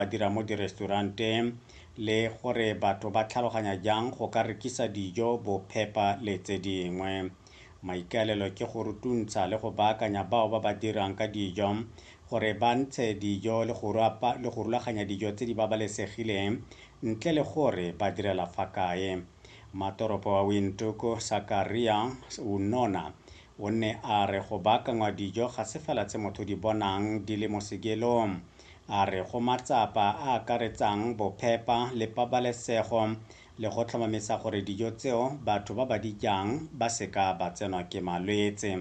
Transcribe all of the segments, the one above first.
ba dira mo di-restauranteng le gore batho ba tlhaloganya jang go ka rekisa dijo bo phepa le tse dingwe. Maikaelelo ke go rutuntsha le go baakanya bao ba ba dirang ka dijo gore ba ntshe dijo le go rulaganya dijo tse di babalesegileng ntle le gore ba direla fa kae. Matoropo wa Windhoek Zakaria Unona o ne a re go baakangwa dijo ga se fela tse motho di bonang di le mo sekelong. A re go matsapa a akaretsang bophepa le pabalesego le go tlhomamisa gore dijo tseo batho ba ba di jang ba seka ba tsenwa ke malwetse.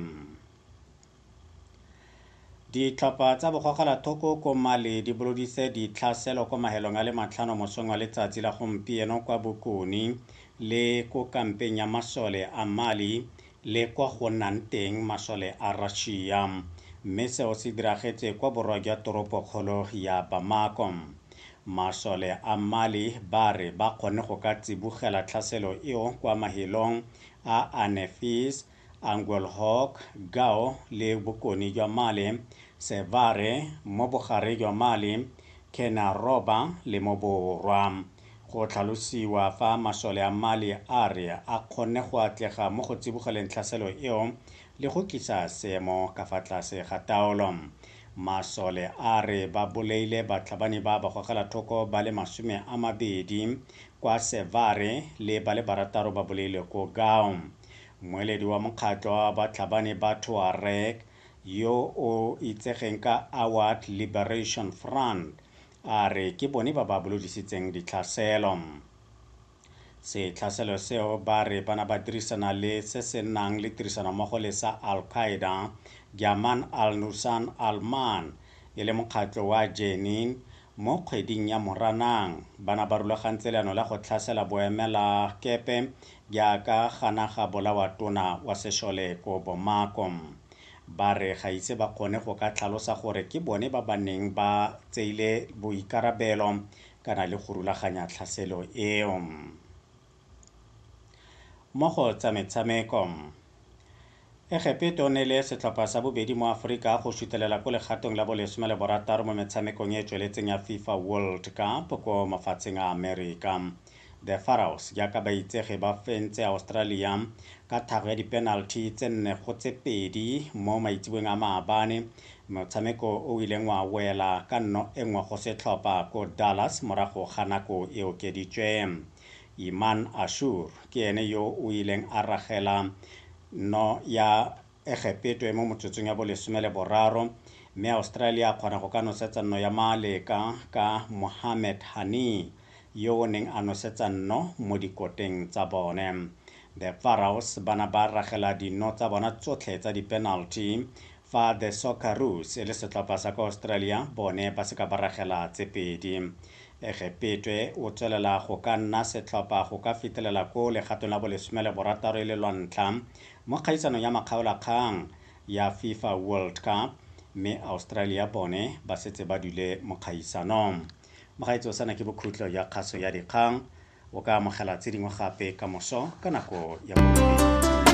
Ditlhopha tsa bogogelathoko ko Mali di boloditse ditlhaselo ko mahelong a le 5 mosong wa letsatsi la gompieno kwa Bokone le ko kampeng ya masole a Mali le kwa go nnang teng masole a Russia, mme seo se diragetse kwa borwa jwa toropokgolo ya Bamako. Masole a Mali ba re ba kgone go ka tsibogela tlhaselo eo kwa mahelong a Anefis, Angolhok, Gao le bokone jwa Mali, Sevare mo bogare jwa Mali, Kenaroba le mo borwa. Go tlhalosiwa fa masole a Mali a re a kgonne go atlega mo go tsibogeleng tlhaselo eo le go tlisa seemo ka fa tlase ga taolo. Masole a re ba boleile batlhabani ba bogogelathoko ba le 20 kwa Sevare le ba le 6 ba boleile ko Gao. Moeledi wa mokgatlo wa batlhabani ba Tuareg yo o itsegeng ka Awad Liberation Front a re ke bone ba ba bolodisitseng ditlhaselo. Setlhaselo seo ba re bana ba dirisana le se se nang le tirisano mmogo le sa Al-Qaeda, Jaish al-Nusra al-Man e le mokgatlo wa Jenin mo kgweding ya Moranang. Bana ba rulagantse leano la go tlhasela boemela kepe jaaka ga bolawa tona wa sešole ko Bamako. Ba re ga ise ba kgone go ka tlhalosa gore ke bone ba ba neng ba tseile boikarabelo kana le go rulaganya tlhaselo eo. Mo go tsa metshameko, Egepto ne le setlhopha sa bobedi mo Aforika go šutelela ko legatong la bo 16 mo metshamekong e tsweletseng ya FIFA World Cup ko mafatsheng a Amerika. The Pharaohs jaaka ba itsege ba fentse Australia ka thago ya di-penalty tse 4-2 mo maitsiboeng a maabane. Motshameko o ileng wa wela ka nno e nngwe go setlhopha ko Dallas morago ga nako e okeditswe. Iman Ashur ke ene yo o ileng a ragela no ya Egepto mo motsotsong ya bo 13, mme Australia kgona go ka nosetsa nno ya Maleka ka Mohamed Hani yo o neng a nosetsa nno mo dikoteng tsa bone. The Pharaohs bana ba ragela dino tsa bona tsotlhe tsa di-penalty fa the Socceroos e le setlhopha sa ka Australia bone ba seka ba ragela tse pedi. Egepto o tswelela go ka nna setlhopha go ka fitelela ko legatong la bo 16 e le lwantlha mo kgaisanong ya makgaolakgang ya FIFA World Cup, mme Australia bone ba setse ba dule mo kgaisanong. Mogaetso sana ke bokhutlo ya kgaso ya dikgang o ka amogela tse dingwe gape ka moso ka nako ya bobedi.